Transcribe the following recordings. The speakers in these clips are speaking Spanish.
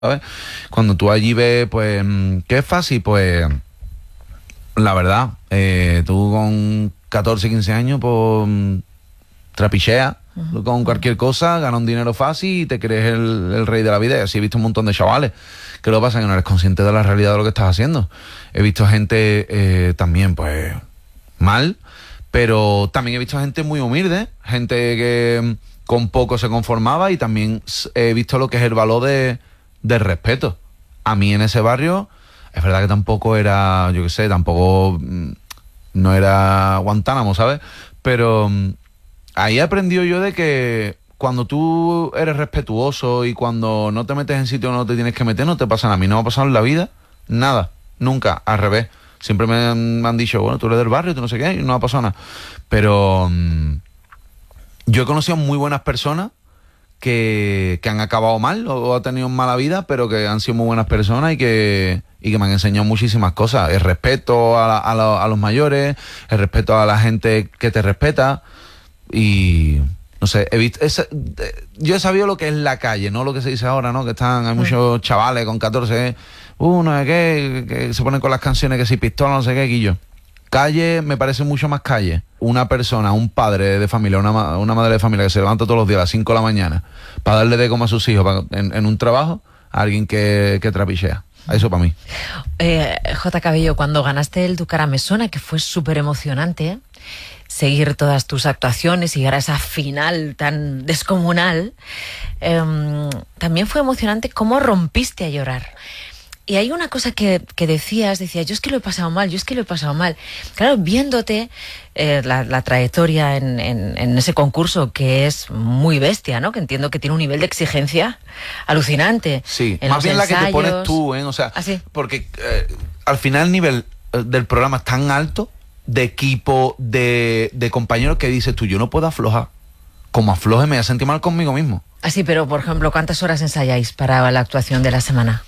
¿sabes? Cuando tú allí ves, pues, que es fácil, pues, la verdad, tú con 14, 15 años, pues, trapicheas con cualquier cosa, ganas un dinero fácil y te crees el rey de la vida. Y así he visto un montón de chavales. Que lo que pasa es que no eres consciente de la realidad de lo que estás haciendo. He visto gente también, pues, mal, pero también he visto gente muy humilde, gente que con poco se conformaba, y también he visto lo que es el valor del respeto. A mí en ese barrio, es verdad que tampoco era, yo qué sé, tampoco no era Guantánamo, ¿sabes? Pero ahí he aprendido yo de que cuando tú eres respetuoso y cuando no te metes en sitios donde no te tienes que meter, no te pasa nada. A mí no me ha pasado en la vida nada, nunca, al revés. Siempre me han dicho, bueno, tú eres del barrio, tú no sé qué, y no ha pasado nada. Pero yo he conocido muy buenas personas que han acabado mal o han tenido mala vida, pero que han sido muy buenas personas y que me han enseñado muchísimas cosas. El respeto a los mayores, el respeto a la gente que te respeta. Y no sé, yo he sabido lo que es la calle, no lo que se dice ahora, ¿no? Que hay muchos chavales con 14, no sé qué, que se ponen con las canciones que si pistola, no sé qué, Guillo. Calle me parece mucho más calle. Una persona, un padre de familia, una madre de familia que se levanta todos los días a las 5 de la mañana para darle de comer a sus hijos en un trabajo, a alguien que trapichea. Eso para mí. J. Cabello, cuando ganaste el Dúcara, me suena que fue súper emocionante seguir todas tus actuaciones y llegar a esa final tan descomunal. También fue emocionante cómo rompiste a llorar. Y hay una cosa que decías, yo es que lo he pasado mal. Claro, viéndote la trayectoria en ese concurso, que es muy bestia, ¿no? Que entiendo que tiene un nivel de exigencia alucinante. Sí, más bien ensayos, la que te pones tú, ¿eh? O sea, porque al final el nivel del programa es tan alto, de equipo, de compañeros, que dices tú, yo no puedo aflojar. Como afloje me voy a sentir mal conmigo mismo. Así, pero por ejemplo, ¿cuántas horas ensayáis para la actuación de la semana?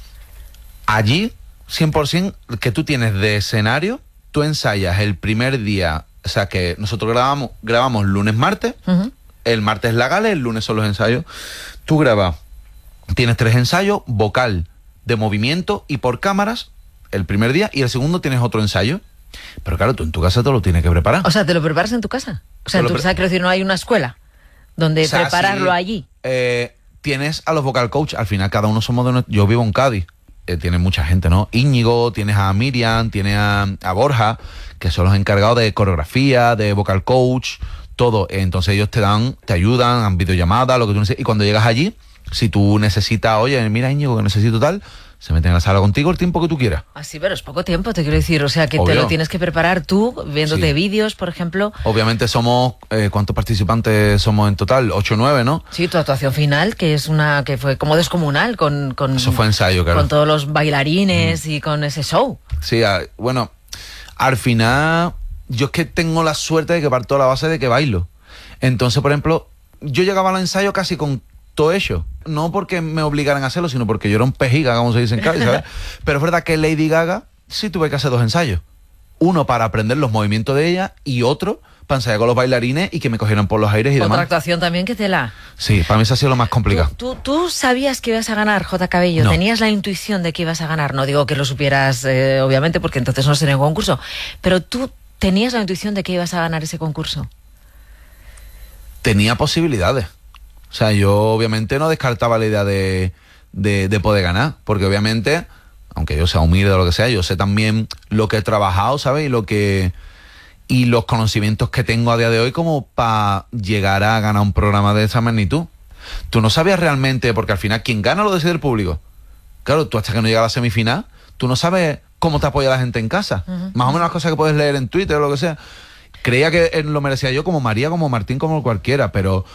Allí, 100% que tú tienes de escenario, tú ensayas el primer día, o sea que nosotros grabamos lunes, martes, el martes la gala, el lunes son los ensayos. Tú grabas, tienes 3 ensayos, vocal, de movimiento y por cámaras, el primer día, y el segundo tienes otro ensayo. Pero claro, tú en tu casa te lo tienes que preparar. O sea, ¿te lo preparas en tu casa? O sea, quiero decir, no hay una escuela donde prepararlo allí. Tienes a los vocal coach, al final cada uno somos yo vivo en Cádiz. Tienes mucha gente, ¿no? Íñigo, tienes a Miriam, tienes a Borja, que son los encargados de coreografía, de vocal coach, todo. Entonces ellos te ayudan, han videollamadas, lo que tú necesites. Y cuando llegas allí, si tú necesitas, oye, mira Íñigo, que necesito tal, se meten en la sala contigo el tiempo que tú quieras. Así, pero es poco tiempo, te quiero decir. O sea, que obvio. Te lo tienes que preparar tú, viéndote vídeos, por ejemplo. Obviamente somos, ¿cuántos participantes somos en total? 8 o 9, ¿no? Sí, tu actuación final, que fue como descomunal, con eso fue ensayo, claro. Con todos los bailarines y con ese show. Sí, bueno, al final, yo es que tengo la suerte de que parto la base de que bailo. Entonces, por ejemplo, yo llegaba al ensayo casi con todo hecho. No porque me obligaran a hacerlo, sino porque yo era un pejiga, como se dice en Cádiz, ¿sabes? Pero es verdad que Lady Gaga sí tuve que hacer 2 ensayos. Uno para aprender los movimientos de ella y otro para ensayar con los bailarines y que me cogieran por los aires y demás. Otra actuación también que Sí, para mí eso ha sido lo más complicado. ¿Tú sabías que ibas a ganar, J. Cabello? No. ¿Tenías la intuición de que ibas a ganar? No digo que lo supieras, obviamente, porque entonces no sería un concurso. Pero ¿tú tenías la intuición de que ibas a ganar ese concurso? Tenía posibilidades. O sea, yo obviamente no descartaba la idea de poder ganar, porque obviamente, aunque yo sea humilde o lo que sea, yo sé también lo que he trabajado, ¿sabes? Y los conocimientos que tengo a día de hoy como para llegar a ganar un programa de esa magnitud. Tú no sabías realmente, porque al final quien gana lo decide el público. Claro, tú hasta que no llegas a la semifinal, tú no sabes cómo te apoya la gente en casa. Más o menos las cosas que puedes leer en Twitter o lo que sea. Creía que lo merecía yo como María, como Martín, como cualquiera, pero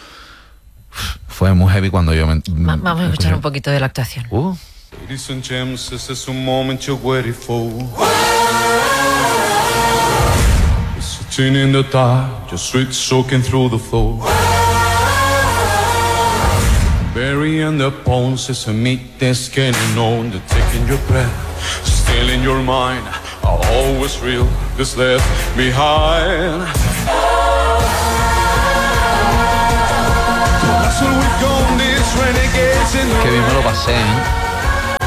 fue muy heavy cuando yo vamos a escuchar un poquito de la actuación. Ladies and gents, this is a moment you're waiting for. Sitting in the dark, your sweat soaking through the floor. Burying the bones as a meat that's getting on. They're taking your breath, still in your mind. I'll always real this left behind. Qué bien me lo pasé, ¿eh?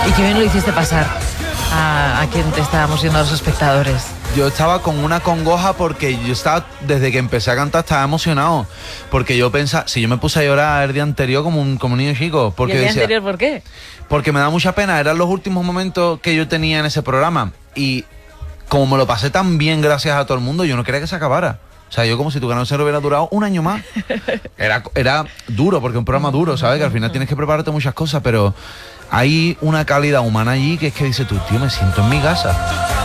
Y qué bien lo hiciste pasar a quien te estábamos viendo, a los espectadores. Yo estaba con una congoja porque yo estaba, desde que empecé a cantar, estaba emocionado. Porque yo pensaba, si yo me puse a llorar el día anterior como un niño chico. Porque ¿Y el día decía, anterior por qué? porque me da mucha pena, eran los últimos momentos que yo tenía en ese programa. Y como me lo pasé tan bien gracias a todo el mundo, yo no quería que se acabara. O sea, yo como si tu canal se hubiera durado un año más. Era duro, porque es un programa duro, ¿sabes? Que al final tienes que prepararte muchas cosas, pero hay una calidad humana allí que es que dices tú, tío, me siento en mi casa.